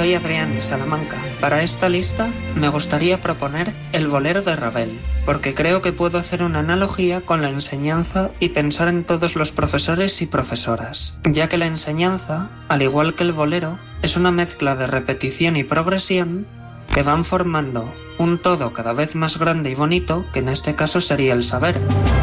soy Adrián de Salamanca. Para esta lista me gustaría proponer el bolero de Ravel, porque creo que puedo hacer una analogía con la enseñanza y pensar en todos los profesores y profesoras, ya que la enseñanza, al igual que el bolero, es una mezcla de repetición y progresión que van formando un todo cada vez más grande y bonito, que en este caso sería el saber.